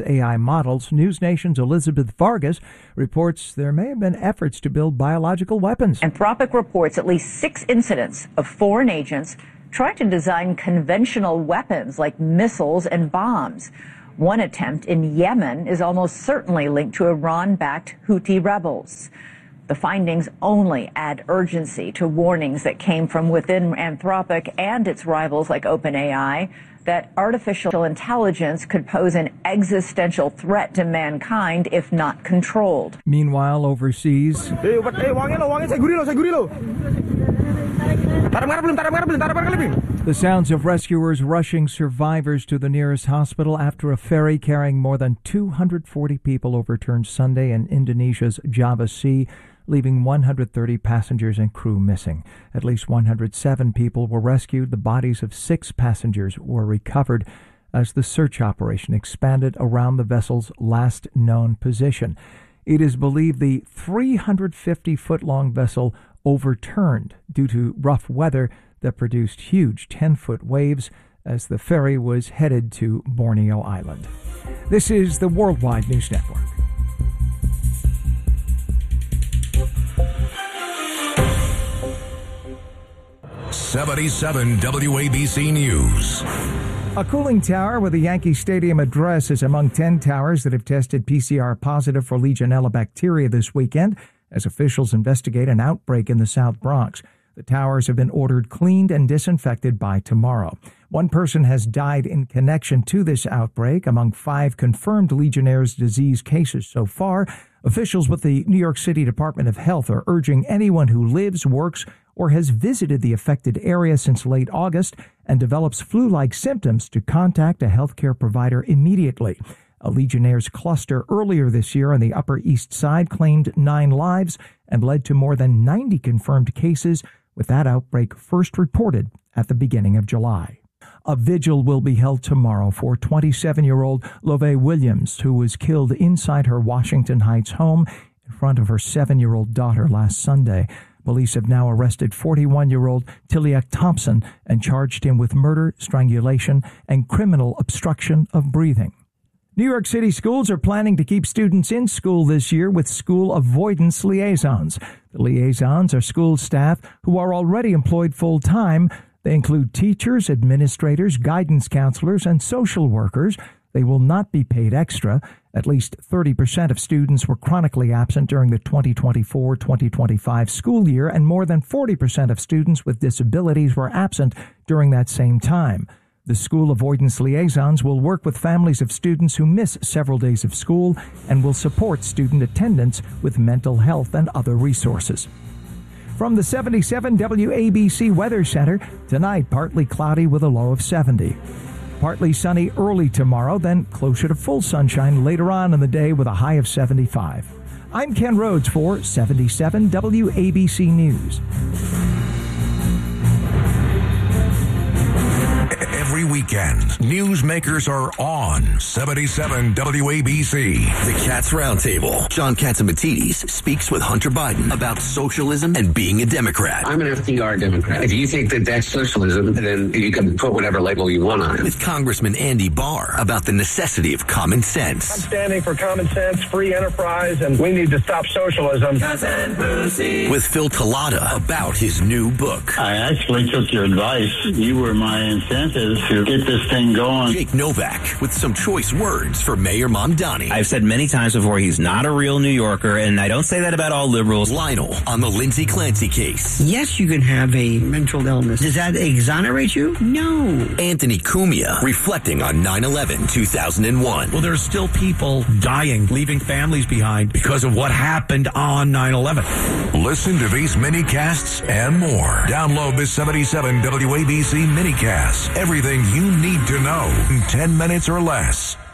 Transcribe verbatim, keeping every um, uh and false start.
A I models, News Nation's Elizabeth Vargas reports there may have been efforts to build biological weapons. Anthropic reports at least six incidents of foreign agents trying to design conventional weapons like missiles and bombs. One attempt in Yemen is almost certainly linked to Iran-backed Houthi rebels. The findings only add urgency to warnings that came from within Anthropic and its rivals like OpenAI that artificial intelligence could pose an existential threat to mankind if not controlled. Meanwhile, overseas, the sounds of rescuers rushing survivors to the nearest hospital after a ferry carrying more than two hundred forty people overturned Sunday in Indonesia's Java Sea, leaving one hundred thirty passengers and crew missing. At least one hundred seven people were rescued. The bodies of six passengers were recovered as the search operation expanded around the vessel's last known position. It is believed the three hundred fifty foot long vessel overturned due to rough weather that produced huge ten foot waves as the ferry was headed to Borneo Island. This is the Worldwide News Network. seventy-seven W A B C News. A cooling tower with a Yankee Stadium address is among ten towers that have tested P C R positive for Legionella bacteria this weekend as officials investigate an outbreak in the South Bronx. The towers have been ordered cleaned and disinfected by tomorrow. One person has died in connection to this outbreak among five confirmed Legionnaire's disease cases so far. Officials with the New York City Department of Health are urging anyone who lives, works, or has visited the affected area since late August and develops flu-like symptoms to contact a healthcare provider immediately. A Legionnaire's cluster earlier this year on the Upper East Side claimed nine lives and led to more than ninety confirmed cases, with that outbreak first reported at the beginning of July. A vigil will be held tomorrow for twenty-seven-year-old Love Williams, who was killed inside her Washington Heights home in front of her seven-year-old daughter last Sunday. Police have now arrested forty-one-year-old Tiliak Thompson and charged him with murder, strangulation, and criminal obstruction of breathing. New York City schools are planning to keep students in school this year with school avoidance liaisons. The liaisons are school staff who are already employed full-time. They include teachers, administrators, guidance counselors, and social workers. They will not be paid extra. At least thirty percent of students were chronically absent during the twenty twenty-four twenty twenty-five school year, and more than forty percent of students with disabilities were absent during that same time. The school avoidance liaisons will work with families of students who miss several days of school and will support student attendance with mental health and other resources. From the seventy-seven W A B C Weather Center, tonight partly cloudy with a low of seventy. Partly sunny early tomorrow, then closer to full sunshine later on in the day with a high of seventy-five. I'm Ken Rhodes for seventy-seven W A B C News. Every weekend, newsmakers are on seventy-seven W A B C. The Cats Roundtable. John Catsimatidis speaks with Hunter Biden about socialism and being a Democrat. I'm an F D R Democrat. If you think that that's socialism, then you can put whatever label you want on it. With Congressman Andy Barr about the necessity of common sense. I'm standing for common sense, free enterprise, and we need to stop socialism. With Phil Talata about his new book. I actually took your advice. You were my incentive to get this thing going. Jake Novak with some choice words for Mayor Mamdani. I've said many times before, he's not a real New Yorker, and I don't say that about all liberals. Lionel on the Lindsay Clancy case. Yes, you can have a mental illness. Does that exonerate you? No. Anthony Cumia reflecting on nine eleven two thousand one. Well, there's still people dying, leaving families behind because of what happened on nine eleven. Listen to these mini-casts and more. Download the seventy-seven W A B C mini-cast. Everything you need to know in ten minutes or less.